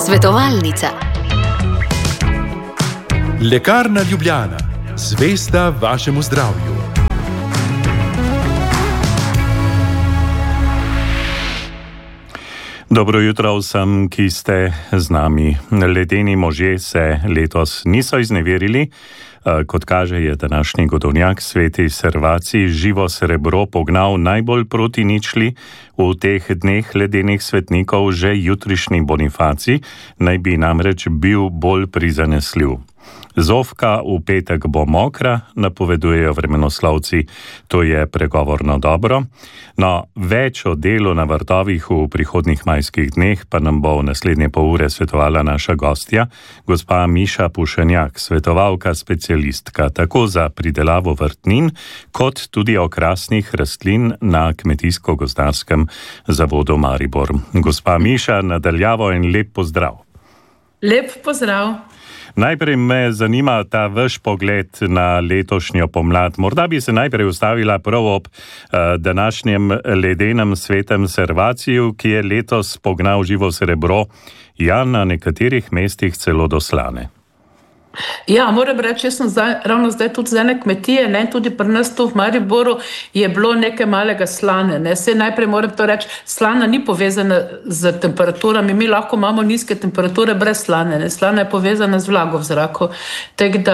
Svetovalnica. Lekarna Ljubljana, zvesta vašemu zdravju. Dobro jutro vsem, ki ste z nami. Ledeni možje se letos niso izneverili. Kot kaže, je današnji godovnjak Sveti Servacij živo srebro pognal najbolj proti ničli. V teh dneh ledenih svetnikov že jutrišnji Bonifacij naj bi namreč bil bolj prizanesljiv. Zofka v petek bo mokra, napovedujejo vremenoslovci, to je pregovorno dobro. No, več o delu na vrtovih v prihodnjih majskih dneh pa nam bo v naslednje pol ure svetovala naša gostja, gospa Miša Pušenjak, svetovalka specialistka tako za pridelavo vrtnin, kot tudi okrasnih rastlin na Kmetijsko-gozdarskem zavodu Maribor. Gospa Miša, nadaljavo in lep pozdrav. Lep pozdrav. Najprej me zanima ta vaš pogled na letošnjo pomlad. Morda bi se najprej ustavila prav ob današnjem ledenem svetem Servaciju, ki je letos pognal živo srebro, ja, na nekaterih mestih celo do Slane. Ja, moram reči, jaz sem ravno zdaj tudi z ene kmetije, ne, tudi pri nas tu v Mariboru je bilo nekaj malega Slane. Ne. Saj najprej moram to reči, Slana ni povezana z temperaturami, mi lahko imamo nizke temperature brez Slane. Ne. Slana je povezana z vlago v zraku. Tako da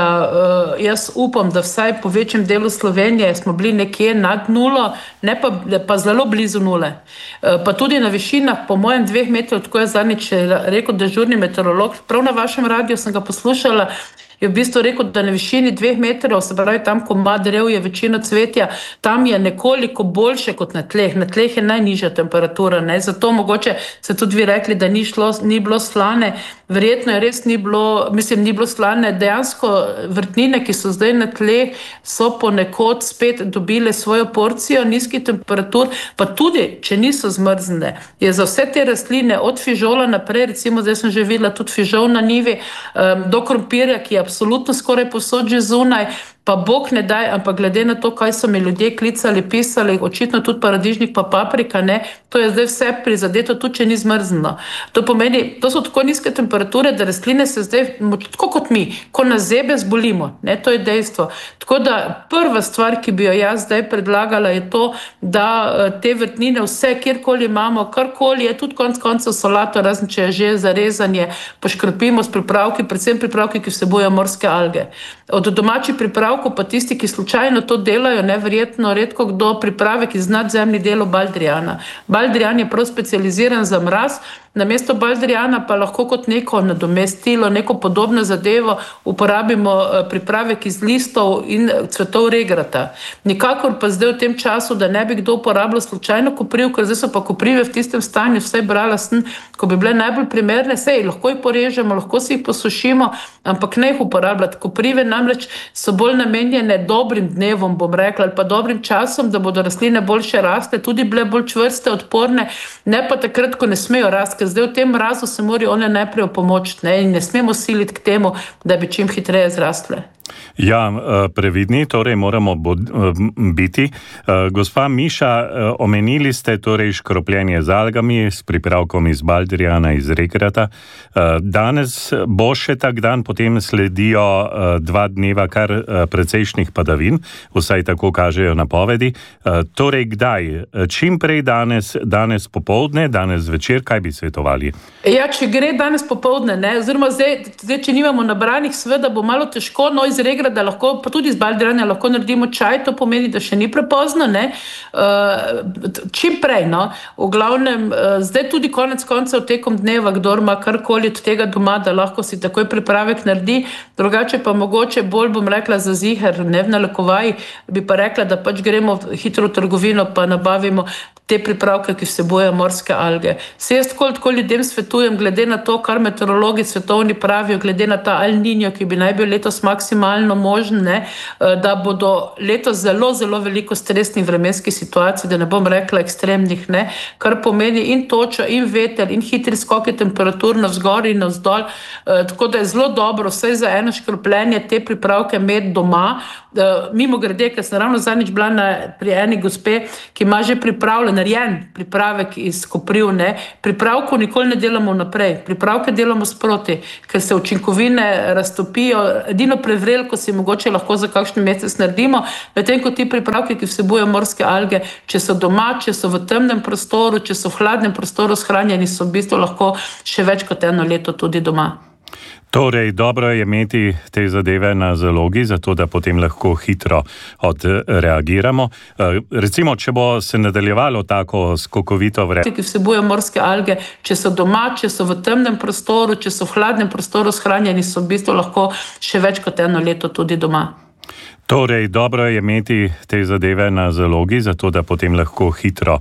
jaz upam, da vsaj po večjem delu Slovenije smo bili nekje nad nulo, ne pa zelo blizu nule. Pa tudi na višinah, po mojem 2 metrov, tako je zadnjič rekel dežurni meteorolog, prav na vašem radiju sem ga poslušala, je v bistvu rekel, da na višini 2 metrov, se pravi tam, ko ima drev, je večina cvetja, tam je nekoliko boljše kot na tleh. Na tleh je najnižja temperatura, ne? Zato mogoče se tudi vi rekli, da ni bilo Slane. Verjetno je res ni bilo Slane. Dejansko vrtnine, ki so zdaj na tleh, so ponekod spet dobile svojo porcijo nizkih temperatur, pa tudi, če niso zmrznjene, je za vse te rastline od fižola naprej, recimo zdaj sem že videla tudi fižol na njivi, do krompirja, ki je absolutno skoraj povsod že zunaj, pa Bog ne daj, ampak glede na to, kaj so mi ljudje klicali, pisali, očitno tudi paradižnik pa paprika, ne, to je zdaj vse prizadeto, tudi če ni zmrzno. To pomeni, to so tako nizke temperature, da rastline se zdaj, tako kot mi, ko nas zebe zbolimo, ne, to je dejstvo. Tako da prva stvar, ki bi jo jaz zdaj predlagala, je to, da te vrtnine vse, kjerkoli imamo, karkoli je, tudi koncev solato, razen če je že za rezanje, poškropimo s pripravki, predvsem pripravki, ki vsebujejo morske alge. Od domačih pripravkov pa tisti, ki slučajno to delajo, neverjetno redko kdo pripravek iz nadzemnih delov baldrijana. Baldrijan je prav specializiran za mraz, namesto baldrijana pa lahko kot neko nadomestilo, neko podobno zadevo uporabimo pripravek iz listov in cvetov regrata. Nikakor pa zdaj v tem času, da ne bi kdo uporabljal slučajno kopriv, ker zdaj so pa koprive v tistem stanju, vsaj brala sem, ko bi bile najbolj primerne, sej lahko jih porežemo, lahko si jih posušimo, ampak ne jih uporabljati. Koprive namreč so bolj namenjene dobrim dnevom, bom rekla, ali pa dobrim časom, da bodo rastline boljše raste, tudi bile bolj čvrste, odporne, ne pa takrat, ko ne smejo rasti, ker zdaj v tem mrazu se morajo one najprej opomočiti, ne, in ne smemo siliti k temu, da bi čim hitreje zrastle. Ja, previdni, torej moramo biti. Gospa Miša, omenili ste torej škropljenje z algami, s pripravkom iz baldrijana, iz regrata. Danes bo še tak dan, potem sledijo 2 dneva kar precejšnjih padavin, vsaj tako kažejo napovedi. Torej kdaj? Čim prej danes popoldne, danes večer, kaj bi svetovali? Ja, če gre danes popoldne, ne, oziroma zdaj če nimamo nabranih, seveda bo malo težko, no iz regrata lahko, pa tudi iz baldrijana lahko naredimo čaj, to pomeni, da še ni prepozno, ne. Čim prej, no. V glavnem, zdaj tudi konec koncev tekom dneva, kdor ima karkoli od tega doma, da lahko si takoj pripravek naredi, drugače pa mogoče bolj, bom rekla, za ziher, ne v nalekovaji, bi pa rekla, da pač gremo hitro v trgovino pa nabavimo te pripravke, ki vsebujejo morske alge. Se jaz tako ljudem svetujem, glede na to, kar meteorologi svetovni pravijo, glede na ta El Niño, ki bi naj bil letos maksimalno možen, ne, da bodo letos zelo, zelo veliko stresnih vremenskih situacij, da ne bom rekla ekstremnih, ne, kar pomeni in točo, in veter, in hitri skoki temperatur navzgor in navzdol, tako da je zelo dobro vsaj za eno škropljenje te pripravke imeti doma. Mimo grede, ker sem ravno zadnjič bila pri eni gospe, ki ima že pripravljen narejen pripravek iz kopriv, ne, pripravkov nikoli ne delamo naprej, pripravke delamo sproti, ker se učinkovine raztopijo, edino prevrelko si mogoče lahko za kakšen mesec naredimo, medtem ko ti pripravki, ki vsebujejo morske alge, če so doma, če so v temnem prostoru, če so v hladnem prostoru shranjeni, so v bistvu lahko še več kot 1 leto tudi doma. Torej, dobro je imeti te zadeve na zalogi, zato da potem lahko hitro odreagiramo. Recimo, če bo se nadaljevalo tako skokovito vreme. Ki vsebujejo morske alge, če so doma, če so v temnem prostoru, če so v hladnem prostoru shranjeni, so v bistvu lahko še več kot 1 leto tudi doma. Torej, dobro je imeti te zadeve na zalogi, zato da potem lahko hitro